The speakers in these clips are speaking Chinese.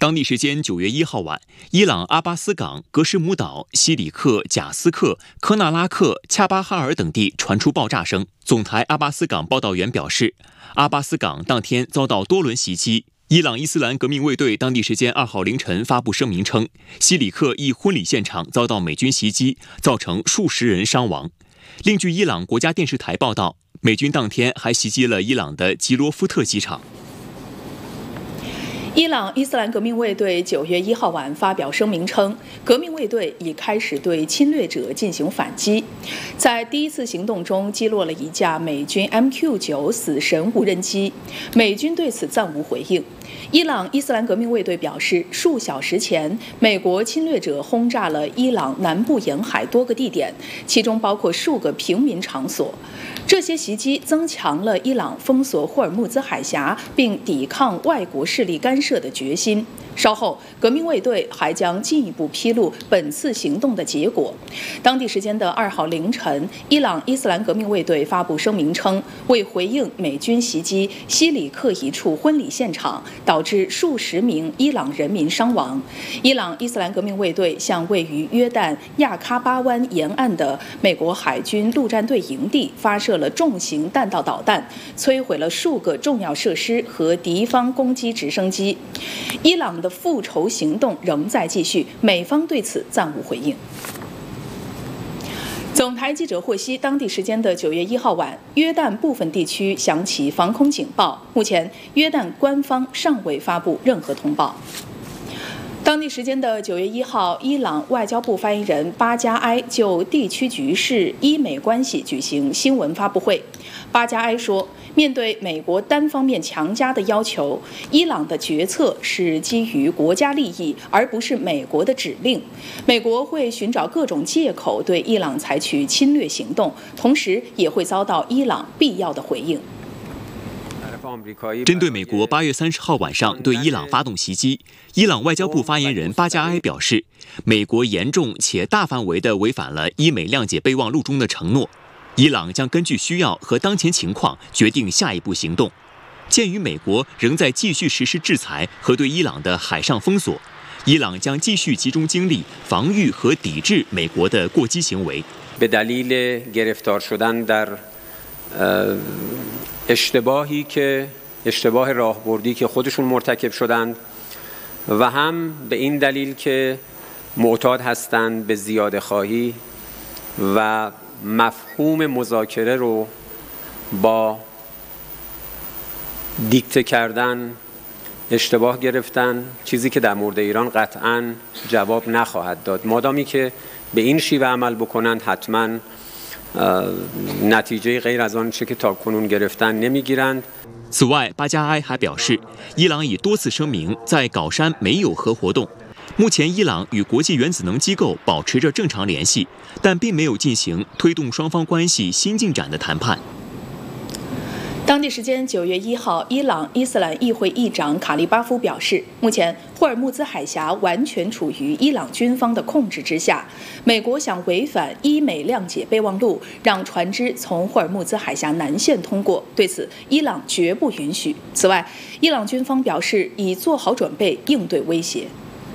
当地时间9月1号晚，伊朗阿巴斯港、格什姆岛、西里克、贾斯克、科纳拉克、恰巴哈尔等地传出爆炸声。总台阿巴斯港报道员表示，阿巴斯港当天遭到多轮袭击。伊朗伊斯兰革命卫队当地时间2号凌晨发布声明称，西里克一婚礼现场遭到美军袭击，造成数十人伤亡。另据伊朗国家电视台报道，美军当天还袭击了伊朗的吉罗夫特机场。 伊朗伊斯兰革命卫队9月1号晚发表声明称，革命卫队已开始对侵略者进行反击，在第一次行动中击落了一架美军 MQ-9死神无人机，美军对此暂无回应。伊朗伊斯兰革命卫队表示，数小时前，美国侵略者轰炸了伊朗南部沿海多个地点，其中包括数个平民场所。这些袭击增强了伊朗封锁霍尔木兹海峡并抵抗外国势力干涉的决心。稍后，革命卫队还将进一步披露本次行动的结果。当地时间的2号凌晨，伊朗伊斯兰革命卫队发布声明称，为回应美军袭击西里克一处婚礼现场，导致数十名伊朗人民伤亡，伊朗伊斯兰革命卫队向位于约旦亚喀巴湾沿岸的美国海军陆战队营地发射了重型弹道导弹，摧毁了数个重要设施和敌方攻击直升机。伊朗的复仇行动仍在继续，美方对此暂无回应。总台记者获悉，当地时间的9月1号晚，约旦部分地区响起防空警报，目前约旦官方尚未发布任何通报。当地时间的9月1号，伊朗外交部发言人巴加埃就地区局势、伊美关系举行新闻发布会。巴加埃说，面对美国单方面强加的要求，伊朗的决策是基于国家利益，而不是美国的指令。美国会寻找各种借口对伊朗采取侵略行动，同时也会遭到伊朗必要的回应。 针对美国8月30号晚上对伊朗发动袭击，伊朗外交部发言人巴加埃表示，美国严重且大范围地违反了伊美谅解备忘录中的承诺。伊朗将根据需要和当前情况决定下一步行动。鉴于美国仍在继续实施制裁和对伊朗的海上封锁，伊朗将继续集中精力防御和抵制美国的过激行为。 به دلیل گرفتار شدن در اشتباه راهبردی که خودشون مرتکب شدند و هم به این دلیل که معتاد هستند به زیاده خواهی و مفهوم مذاکره رو با دیکته کردن اشتباه گرفتن، چیزی که در مورد ایران قطعاً جواب نخواهد داد. مادامی که به این شیوه عمل بکنند حتماً نتیجه غیر از آنچه که تاکنون گرفتن نمیگیرند。 此外，巴加埃还表示，伊朗已多次声明在皋山没有核活动。目前，伊朗与国际原子能机构保持着正常联系，但并没有进行推动双方关系新进展的谈判。 当地时间9月1号，伊朗伊斯兰议会议长卡利巴夫表示，目前霍尔木兹海峡完全处于伊朗军方的控制之下。美国想违反伊美谅解备忘录，让船只从霍尔木兹海峡南线通过，对此伊朗绝不允许。此外，伊朗军方表示已做好准备应对威胁。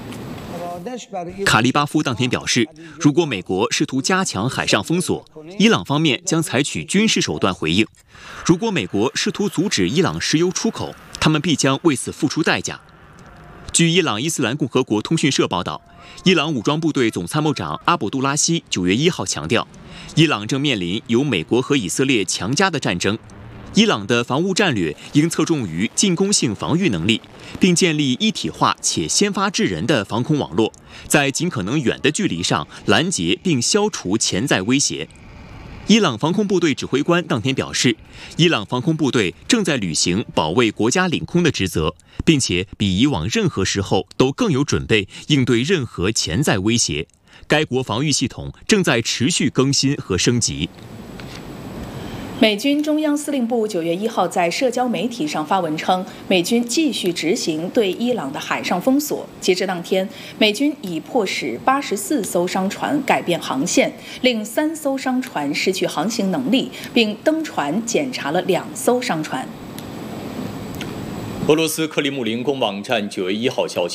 卡利巴夫当天表示，如果美国试图加强海上封锁，伊朗方面将采取军事手段回应；如果美国试图阻止伊朗石油出口，他们必将为此付出代价。据伊朗伊斯兰共和国通讯社报道，伊朗武装部队总参谋长阿卜杜拉希9月1号强调，伊朗正面临由美国和以色列强加的战争。伊朗的防务战略应侧重于进攻性防御能力，并建立一体化且先发制人的防空网络，在尽可能远的距离上拦截并消除潜在威胁。伊朗防空部队指挥官当天表示，伊朗防空部队正在履行保卫国家领空的职责，并且比以往任何时候都更有准备应对任何潜在威胁。该国防御系统正在持续更新和升级。 美军中央司令部9月1号在社交媒体上发文称，美军继续执行对伊朗的海上封锁。截至当天，美军已迫使84艘商船改变航线，令3艘商船失去航行能力，并登船检查了2艘商船。 俄罗斯克里姆林宫网站9月1号消息。